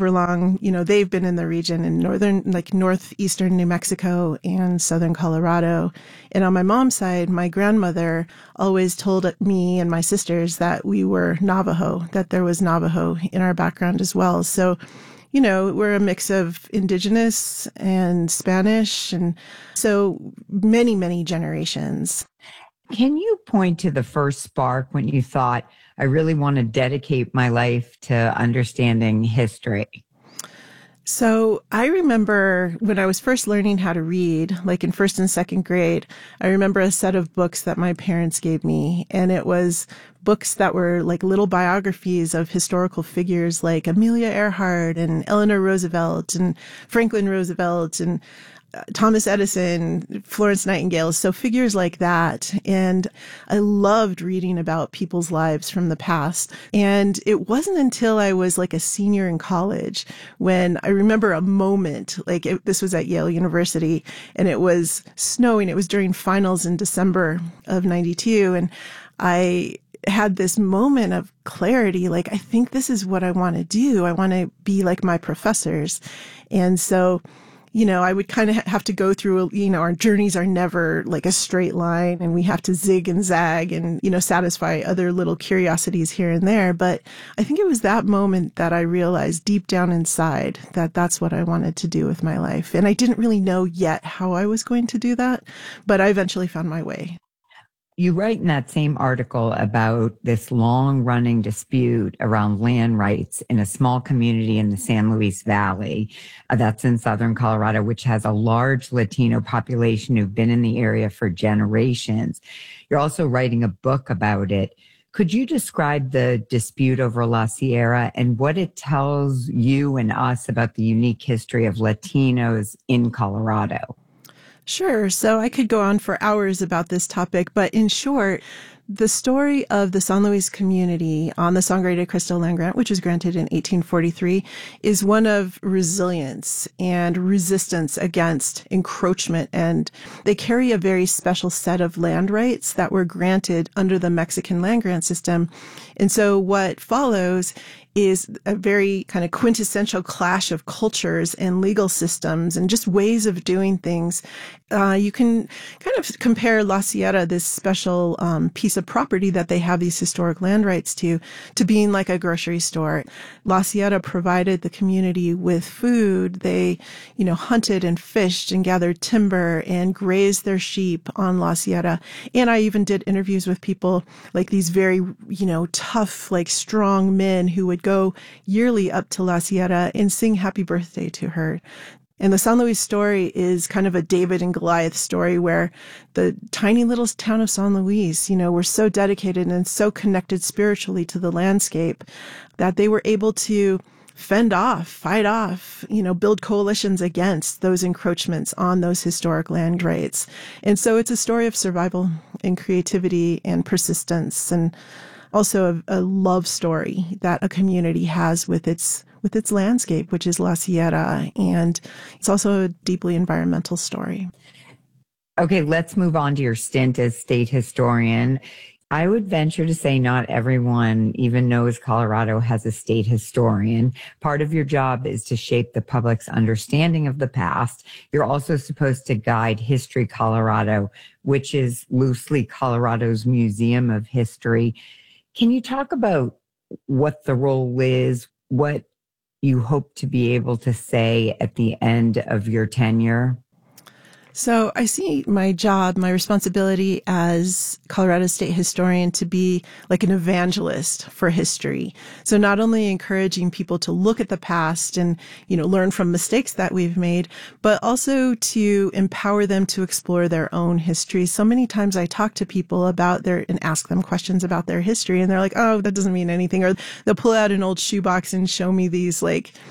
however long, they've been in the region in northeastern New Mexico and southern Colorado. And on my mom's side, my grandmother always told me and my sisters that we were Navajo, that there was Navajo in our background as well. So, we're a mix of indigenous and Spanish, and so many, many generations. Can you point to the first spark when you thought, I really want to dedicate my life to understanding history? So I remember when I was first learning how to read, like in first and second grade, I remember a set of books that my parents gave me. And it was books that were like little biographies of historical figures like Amelia Earhart and Eleanor Roosevelt and Franklin Roosevelt and Thomas Edison, Florence Nightingale, so figures like that. And I loved reading about people's lives from the past. And it wasn't until I was like a senior in college when I remember a moment, this was at Yale University, and it was snowing. It was during finals in December of 92. And I had this moment of clarity, like, I think this is what I want to do. I want to be like my professors. And so I would kind of have to go through, our journeys are never like a straight line, and we have to zig and zag and, satisfy other little curiosities here and there. But I think it was that moment that I realized deep down inside that that's what I wanted to do with my life. And I didn't really know yet how I was going to do that, but I eventually found my way. You write in that same article about this long-running dispute around land rights in a small community in the San Luis Valley that's in southern Colorado, which has a large Latino population who've been in the area for generations. You're also writing a book about it. Could you describe the dispute over La Sierra and what it tells you and us about the unique history of Latinos in Colorado? Sure. So I could go on for hours about this topic, but in short, the story of the San Luis community on the Sangre de Cristo land grant, which was granted in 1843, is one of resilience and resistance against encroachment. And they carry a very special set of land rights that were granted under the Mexican land grant system. And so what follows is a very kind of quintessential clash of cultures and legal systems and just ways of doing things. You can kind of compare La Sierra, this special piece of property that they have these historic land rights to being like a grocery store. La Sierra provided the community with food. They, hunted and fished and gathered timber and grazed their sheep on La Sierra. And I even did interviews with people like these very, tough, like strong men who would go yearly up to La Sierra and sing happy birthday to her. And the San Luis story is kind of a David and Goliath story where the tiny little town of San Luis, were so dedicated and so connected spiritually to the landscape that they were able to fend off, fight off, build coalitions against those encroachments on those historic land rights. And so it's a story of survival and creativity and persistence, and also a love story that a community has with its landscape, which is La Sierra. And it's also a deeply environmental story. Okay, let's move on to your stint as state historian. I would venture to say not everyone even knows Colorado has a state historian. Part of your job is to shape the public's understanding of the past. You're also supposed to guide History Colorado, which is loosely Colorado's Museum of History. Can you talk about what the role is, what you hope to be able to say at the end of your tenure? So I see my job, my responsibility as Colorado State Historian to be like an evangelist for history. So not only encouraging people to look at the past and, learn from mistakes that we've made, but also to empower them to explore their own history. So many times I talk to people about and ask them questions about their history, and they're like, oh, that doesn't mean anything. Or they'll pull out an old shoebox and show me these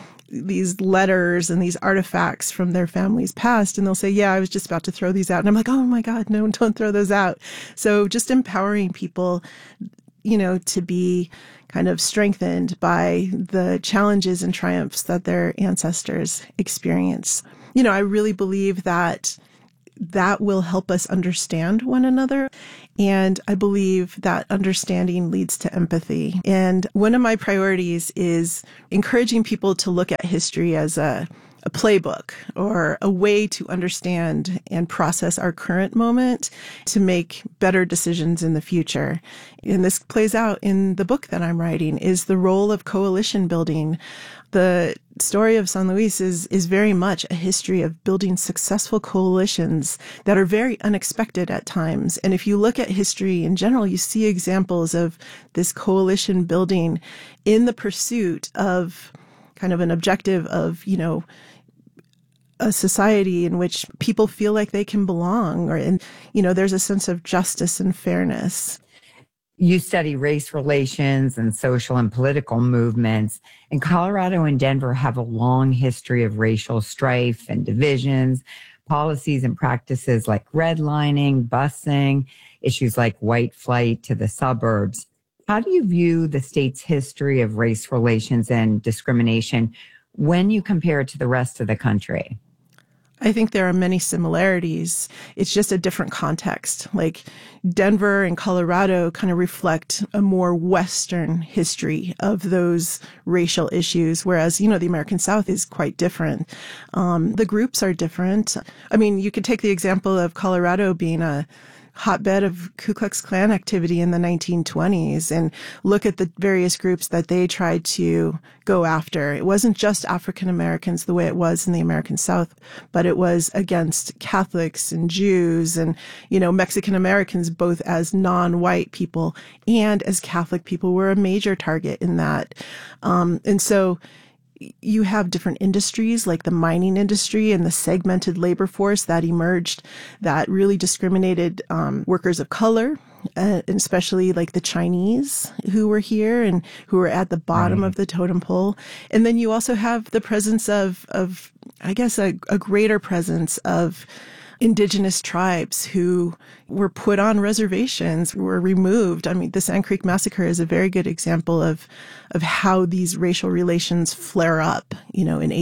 letters and these artifacts from their family's past. And they'll say, yeah, I was just about to throw these out. And I'm like, oh my God, no, don't throw those out. So just empowering people, to be kind of strengthened by the challenges and triumphs that their ancestors experience. I really believe that will help us understand one another. And I believe that understanding leads to empathy. And one of my priorities is encouraging people to look at history as a playbook or a way to understand and process our current moment to make better decisions in the future. And this plays out in the book that I'm writing, is the role of coalition building. The story of San Luis is very much a history of building successful coalitions that are very unexpected at times. And if you look at history in general, you see examples of this coalition building in the pursuit of kind of an objective of, a society in which people feel like they can belong, there's a sense of justice and fairness. You study race relations and social and political movements, and Colorado and Denver have a long history of racial strife and divisions, policies and practices like redlining, busing, issues like white flight to the suburbs. How do you view the state's history of race relations and discrimination when you compare it to the rest of the country? I think there are many similarities. It's just a different context. Like Denver and Colorado kind of reflect a more Western history of those racial issues, whereas, the American South is quite different. The groups are different. I mean, you could take the example of Colorado being a hotbed of Ku Klux Klan activity in the 1920s and look at the various groups that they tried to go after. It wasn't just African Americans the way it was in the American South, but it was against Catholics and Jews and, Mexican Americans, both as non-white people and as Catholic people, were a major target in that. And so you have different industries like the mining industry and the segmented labor force that emerged that really discriminated workers of color, and especially like the Chinese who were here and who were at the bottom of the totem pole. And then you also have the presence of I guess, a greater presence of indigenous tribes who were put on reservations, were removed. I mean, the Sand Creek Massacre is a very good example of how these racial relations flare up, in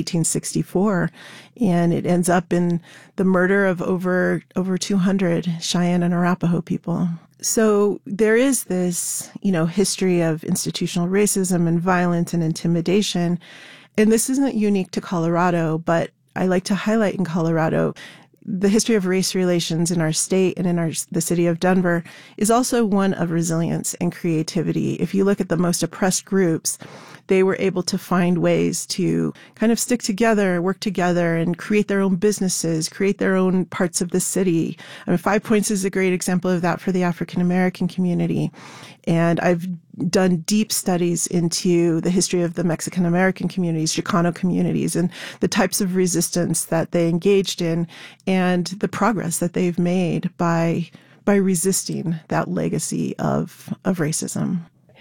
1864. And it ends up in the murder of over 200 Cheyenne and Arapaho people. So there is this, history of institutional racism and violence and intimidation. And this isn't unique to Colorado, but I like to highlight in Colorado the history of race relations in our state and in the city of Denver is also one of resilience and creativity. If you look at the most oppressed groups, they were able to find ways to kind of stick together, work together, and create their own businesses, create their own parts of the city. I mean, Five Points is a great example of that for the African American community. And I've done deep studies into the history of the Mexican American communities, Chicano communities, and the types of resistance that they engaged in and the progress that they've made by resisting that legacy of racism.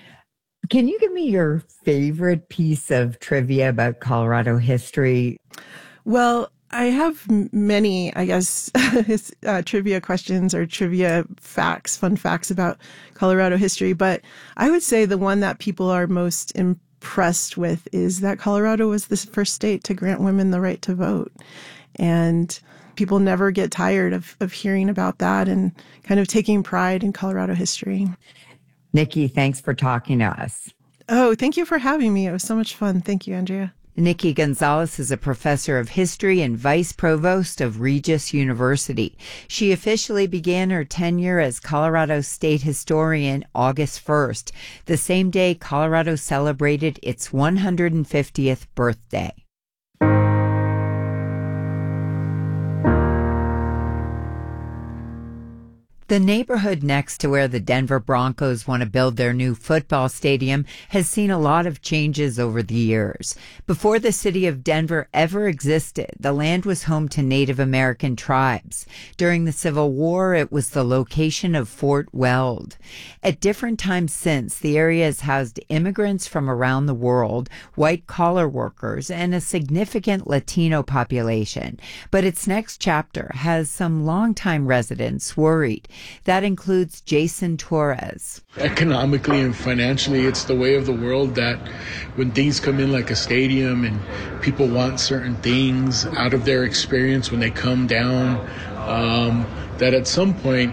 Can you give me your favorite piece of trivia about Colorado history? Well, I have many, I guess, trivia questions or trivia facts, fun facts about Colorado history. But I would say the one that people are most impressed with is that Colorado was the first state to grant women the right to vote. And people never get tired of hearing about that and kind of taking pride in Colorado history. Nikki, thanks for talking to us. Oh, thank you for having me. It was so much fun. Thank you, Andrea. Nikki Gonzalez is a professor of history and vice provost of Regis University. She officially began her tenure as Colorado State Historian August 1st, the same day Colorado celebrated its 150th birthday. The neighborhood next to where the Denver Broncos want to build their new football stadium has seen a lot of changes over the years. Before the city of Denver ever existed, the land was home to Native American tribes. During the Civil War, it was the location of Fort Weld. At different times since, the area has housed immigrants from around the world, white-collar workers, and a significant Latino population. But its next chapter has some longtime residents worried. That includes Jason Torres. Economically and financially, it's the way of the world that when things come in like a stadium and people want certain things out of their experience when they come down, that at some point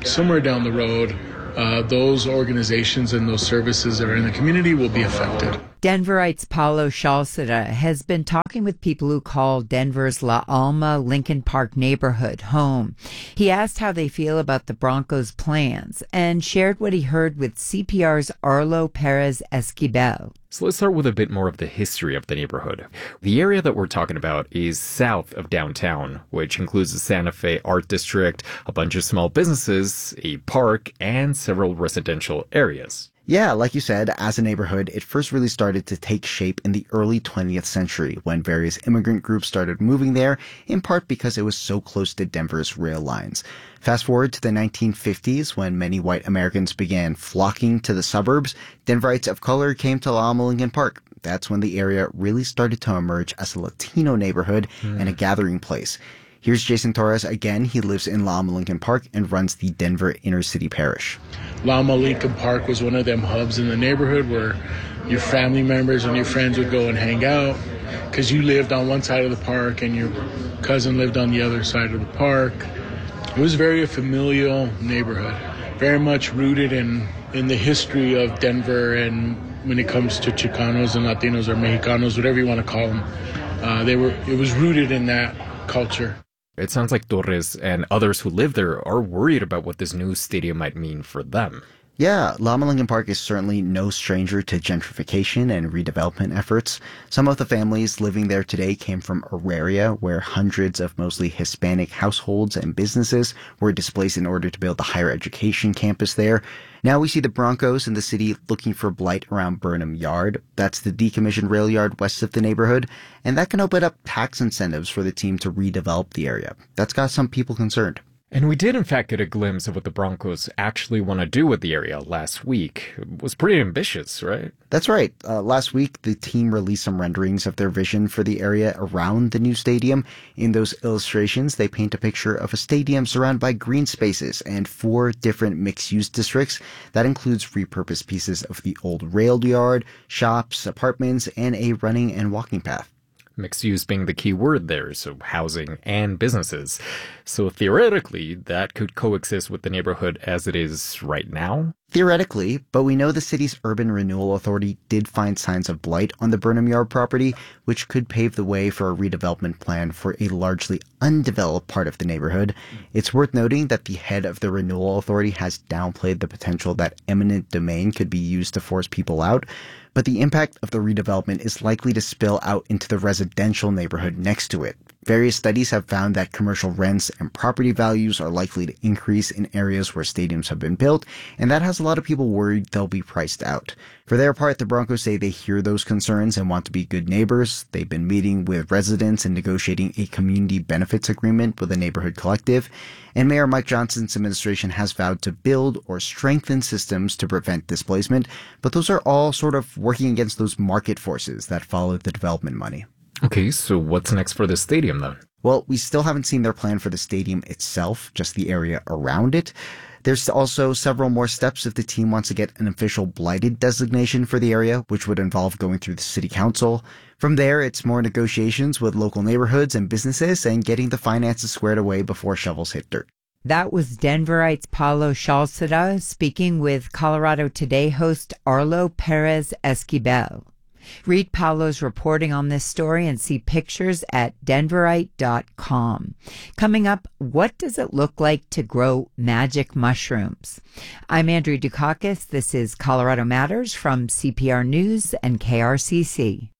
somewhere down the road, those organizations and those services that are in the community will be affected. Denverite's Paulo Shalceda has been talking with people who call Denver's La Alma Lincoln Park neighborhood home. He asked how they feel about the Broncos' plans and shared what he heard with CPR's Arlo Perez Esquivel. So let's start with a bit more of the history of the neighborhood. The area that we're talking about is south of downtown, which includes the Santa Fe Art District, a bunch of small businesses, a park, and several residential areas. Yeah, like you said, as a neighborhood, it first really started to take shape in the early 20th century when various immigrant groups started moving there, in part because it was so close to Denver's rail lines. Fast forward to the 1950s when many white Americans began flocking to the suburbs, Denverites of color came to La Alma Lincoln Park. That's when the area really started to emerge as a Latino neighborhood and a gathering place. Here's Jason Torres again. He lives in La Alma Lincoln Park and runs the Denver Inner City Parish. La Alma Lincoln Park was one of them hubs in the neighborhood where your family members and your friends would go and hang out because you lived on one side of the park and your cousin lived on the other side of the park. It was very a familial neighborhood, very much rooted in the history of Denver, and when it comes to Chicanos and Latinos or Mexicanos, whatever you want to call them, it was rooted in that culture. It sounds like Torres and others who live there are worried about what this new stadium might mean for them. Yeah, La Alma Lincoln Park is certainly no stranger to gentrification and redevelopment efforts. Some of the families living there today came from Auraria, where hundreds of mostly Hispanic households and businesses were displaced in order to build the higher education campus there. Now we see the Broncos in the city looking for blight around Burnham Yard. That's the decommissioned rail yard west of the neighborhood, and that can open up tax incentives for the team to redevelop the area. That's got some people concerned. And we did, in fact, get a glimpse of what the Broncos actually want to do with the area last week. It was pretty ambitious, right? That's right. Last week, the team released some renderings of their vision for the area around the new stadium. In those illustrations, they paint a picture of a stadium surrounded by green spaces and 4 different mixed-use districts. That includes repurposed pieces of the old rail yard, shops, apartments, and a running and walking path. Mixed use being the key word there, so housing and businesses. So theoretically, that could coexist with the neighborhood as it is right now? Theoretically, but we know the city's Urban Renewal Authority did find signs of blight on the Burnham Yard property, which could pave the way for a redevelopment plan for a largely undeveloped part of the neighborhood. It's worth noting that the head of the Renewal Authority has downplayed the potential that eminent domain could be used to force people out, but the impact of the redevelopment is likely to spill out into the residential neighborhood next to it. Various studies have found that commercial rents and property values are likely to increase in areas where stadiums have been built, and that has a lot of people worried they'll be priced out. For their part, the Broncos say they hear those concerns and want to be good neighbors. They've been meeting with residents and negotiating a community benefits agreement with a neighborhood collective. And Mayor Mike Johnson's administration has vowed to build or strengthen systems to prevent displacement, but those are all sort of working against those market forces that follow the development money. Okay, so what's next for the stadium then? Well, we still haven't seen their plan for the stadium itself, just the area around it. There's also several more steps if the team wants to get an official blighted designation for the area, which would involve going through the city council. From there, it's more negotiations with local neighborhoods and businesses and getting the finances squared away before shovels hit dirt. That was Denverite's Paulo Shalceda speaking with Colorado Today host Arlo Perez Esquivel. Read Paulo's reporting on this story and see pictures at denverite.com. Coming up, what does it look like to grow magic mushrooms? I'm Andrea Dukakis. This is Colorado Matters from CPR News and KRCC.